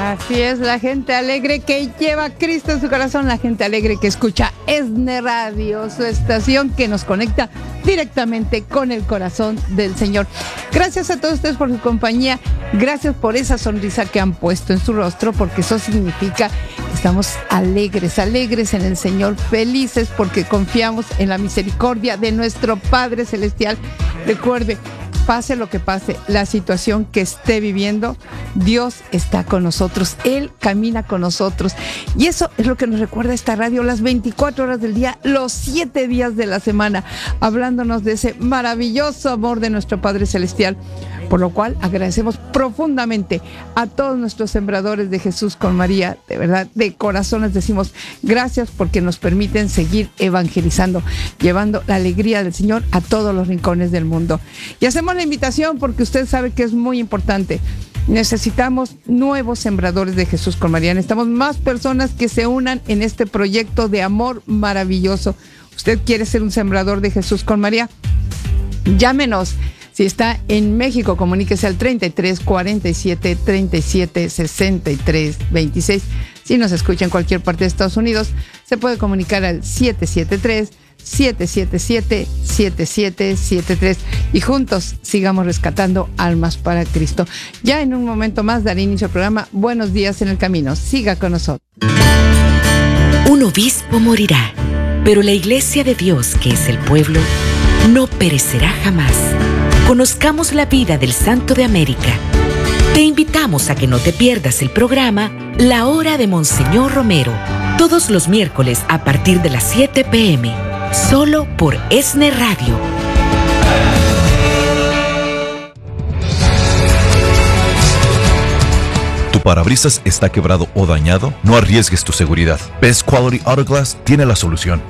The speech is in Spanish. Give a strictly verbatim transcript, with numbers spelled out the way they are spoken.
Así es, la gente alegre que lleva a Cristo en su corazón, la gente alegre que escucha ESNE Radio, su estación que nos conecta directamente con el corazón del Señor. Gracias a todos ustedes por su compañía, gracias por esa sonrisa que han puesto en su rostro, porque eso significa que estamos alegres, alegres en el Señor, felices porque confiamos en la misericordia de nuestro Padre Celestial. Recuerde, pase lo que pase, la situación que esté viviendo, Dios está con nosotros, Él camina con nosotros. Y eso es lo que nos recuerda esta radio las veinticuatro horas del día, los siete días de la semana, hablándonos de ese maravilloso amor de nuestro Padre Celestial. Por lo cual agradecemos profundamente a todos nuestros sembradores de Jesús con María. De verdad, de corazón les decimos gracias porque nos permiten seguir evangelizando, llevando la alegría del Señor a todos los rincones del mundo. Y hacemos la invitación porque usted sabe que es muy importante. Necesitamos nuevos sembradores de Jesús con María. Necesitamos más personas que se unan en este proyecto de amor maravilloso. ¿Usted quiere ser un sembrador de Jesús con María? Llámenos. Si está en México, comuníquese al treinta y tres, cuarenta y siete, treinta y siete, sesenta y tres, veintiséis. Si nos escucha en cualquier parte de Estados Unidos, se puede comunicar al siete siete tres, siete siete siete, siete siete siete tres. Y juntos sigamos rescatando almas para Cristo. Ya en un momento más daré inicio al programa Buenos Días en el Camino. Siga con nosotros. Un obispo morirá, pero la iglesia de Dios, que es el pueblo, no perecerá jamás. Conozcamos la vida del Santo de América. Te invitamos a que no te pierdas el programa La Hora de Monseñor Romero, todos los miércoles a partir de las siete pe eme, solo por ESNE Radio. ¿Tu parabrisas está quebrado o dañado? No arriesgues tu seguridad. Best Quality Auto Glass tiene la solución.